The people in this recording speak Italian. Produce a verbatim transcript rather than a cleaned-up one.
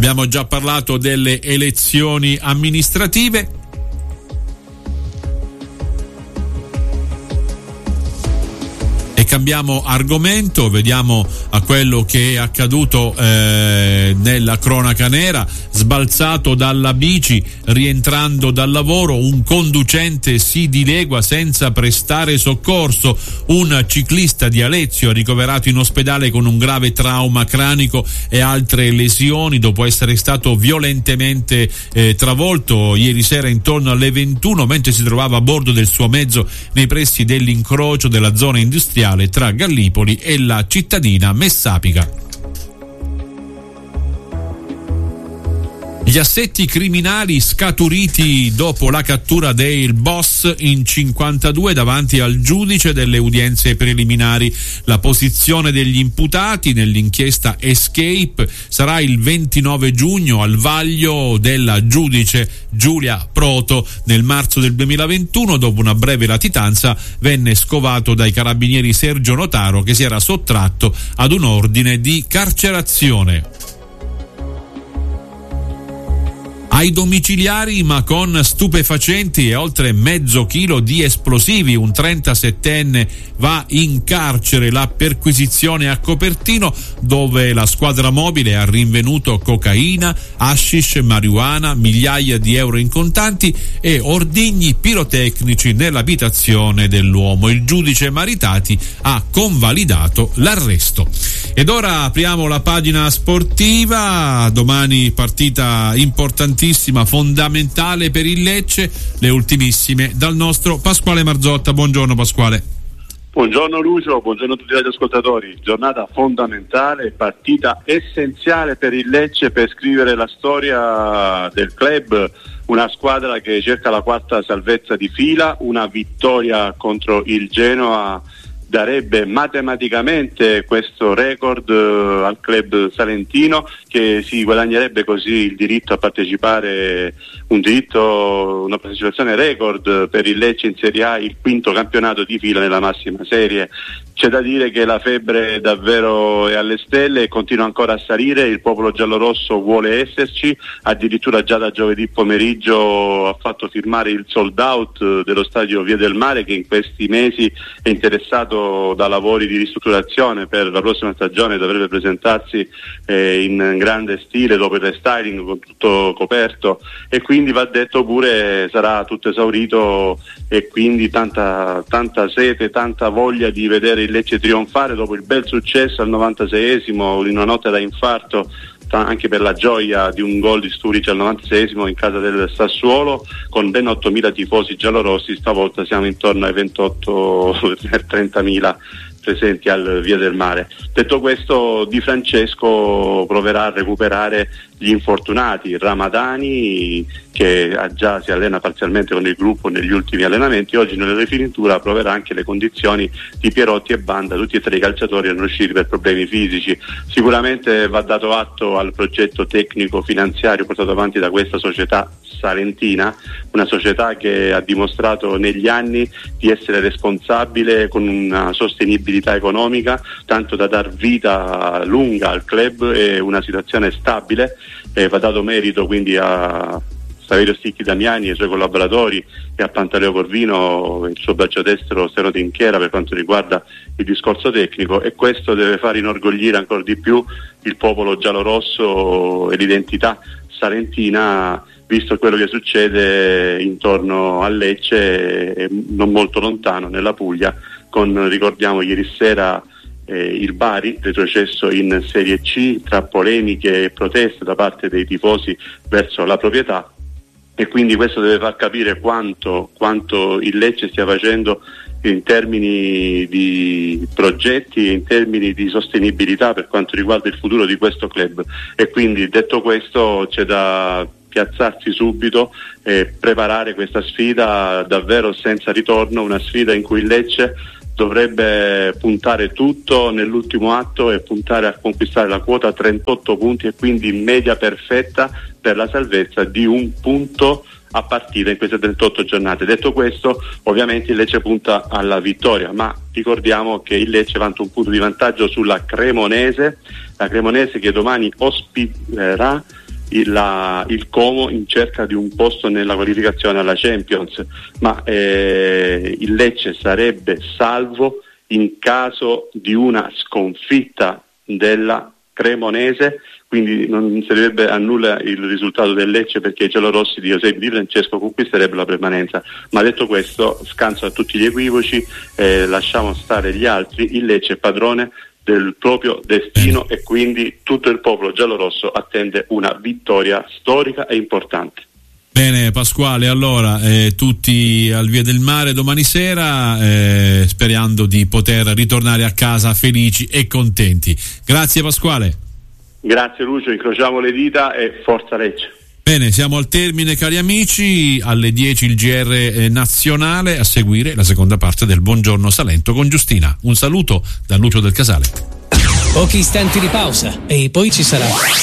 Abbiamo già parlato delle elezioni amministrative. E cambiamo argomento, vediamo a quello che è accaduto eh, nella cronaca nera. Sbalzato dalla bici, rientrando dal lavoro, un conducente si dilegua senza prestare soccorso. Un ciclista di Alezio ricoverato in ospedale con un grave trauma cranico e altre lesioni dopo essere stato violentemente eh, travolto ieri sera intorno alle ventuno mentre si trovava a bordo del suo mezzo nei pressi dell'incrocio della zona industriale tra Gallipoli e la cittadina Messapica. Gli assetti criminali scaturiti dopo la cattura del boss in cinquantadue davanti al giudice delle udienze preliminari. La posizione degli imputati nell'inchiesta Escape sarà il ventinove giugno al vaglio della giudice Giulia Proto. Nel marzo del duemilaventuno, dopo una breve latitanza, venne scovato dai carabinieri Sergio Notaro, che si era sottratto ad un ordine di carcerazione. Ai domiciliari ma con stupefacenti e oltre mezzo chilo di esplosivi, un trentasettenne va in carcere. La perquisizione a Copertino, dove la squadra mobile ha rinvenuto cocaina, hashish, marijuana, migliaia di euro in contanti e ordigni pirotecnici nell'abitazione dell'uomo. Il giudice Maritati ha convalidato l'arresto. Ed ora apriamo la pagina sportiva. Domani partita importantissima, fondamentale per il Lecce, le ultimissime dal nostro Pasquale Marzotta. Buongiorno Pasquale. Buongiorno Lucio, buongiorno a tutti gli ascoltatori. Giornata fondamentale, partita essenziale per il Lecce per scrivere la storia del club, una squadra che cerca la quarta salvezza di fila. Una vittoria contro il Genoa darebbe matematicamente questo record uh, al club salentino, che si guadagnerebbe così il diritto a partecipare, un diritto, una partecipazione record per il Lecce in Serie A, il quinto campionato di fila nella massima serie. C'è da dire che la febbre davvero è alle stelle e continua ancora a salire. Il popolo giallorosso vuole esserci, addirittura già da giovedì pomeriggio ha fatto firmare il sold out dello stadio Via del Mare, che in questi mesi è interessato da lavori di ristrutturazione per la prossima stagione, dovrebbe presentarsi eh, in grande stile dopo il restyling con tutto coperto, e quindi va detto pure sarà tutto esaurito, e quindi tanta, tanta sete, tanta voglia di vedere il Lecce trionfare dopo il bel successo al novantaseiesimo, in una notte da infarto anche per la gioia di un gol di Sturridge al novantaseiesimo in casa del Sassuolo, con ben ottomila tifosi giallorossi. Stavolta siamo intorno ai ventotto trentamila presenti al Via del Mare. Detto questo, Di Francesco proverà a recuperare gli infortunati. Ramadani, che già si allena parzialmente con il gruppo negli ultimi allenamenti, oggi nella rifinitura proverà anche le condizioni di Pierotti e Banda. Tutti e tre i calciatori erano usciti per problemi fisici. Sicuramente va dato atto al progetto tecnico finanziario portato avanti da questa società salentina, una società che ha dimostrato negli anni di essere responsabile, con una sostenibilità economica, tanto da dar vita lunga al club e una situazione stabile. Eh, va dato merito quindi a Saverio Sticchi Damiani e ai suoi collaboratori e a Pantaleo Corvino, il suo braccio destro Stero Tinchera, per quanto riguarda il discorso tecnico, e questo deve far inorgoglire ancora di più il popolo giallorosso e l'identità salentina, visto quello che succede intorno a Lecce e non molto lontano nella Puglia, con, ricordiamo, ieri sera eh, il Bari retrocesso in Serie C tra polemiche e proteste da parte dei tifosi verso la proprietà, e quindi questo deve far capire quanto, quanto il Lecce stia facendo in termini di progetti e in termini di sostenibilità per quanto riguarda il futuro di questo club. E quindi, detto questo, c'è da piazzarsi subito e preparare questa sfida davvero senza ritorno, una sfida in cui il Lecce dovrebbe puntare tutto nell'ultimo atto e puntare a conquistare la quota trentotto punti, e quindi media perfetta per la salvezza di un punto a partita in queste trentotto giornate. Detto questo, ovviamente il Lecce punta alla vittoria, ma ricordiamo che il Lecce vanta un punto di vantaggio sulla Cremonese, la Cremonese che domani ospiterà il, la, il Como in cerca di un posto nella qualificazione alla Champions, ma eh, il Lecce sarebbe salvo in caso di una sconfitta della Cremonese, quindi non servirebbe a nulla il risultato del Lecce, perché i giallorossi di José Di Francesco conquisterebbero la permanenza. Ma detto questo, scanso a tutti gli equivoci, eh, lasciamo stare gli altri, il Lecce è padrone del proprio destino e quindi tutto il popolo giallorosso attende una vittoria storica e importante. Bene Pasquale, allora eh, tutti al Via del Mare domani sera, eh, sperando di poter ritornare a casa felici e contenti. Grazie Pasquale. Grazie Lucio, incrociamo le dita e forza Lecce. Bene, siamo al termine cari amici, alle dieci il G R nazionale, a seguire la seconda parte del Buongiorno Salento con Giustina. Un saluto da Lucio del Casale. Pochi istanti di pausa e poi ci sarà